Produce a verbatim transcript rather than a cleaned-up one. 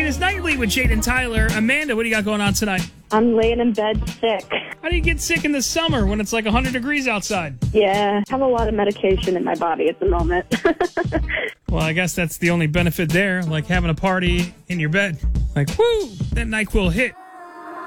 Greatest Nightly with Jade and Tyler. Amanda, what do you got going on tonight? I'm laying in bed sick. How do you get sick in the summer when it's like one hundred degrees outside? Yeah, I have a lot of medication in my body at the moment. Well, I guess that's the only benefit there, like having a party in your bed. Like, woo, that NyQuil hit.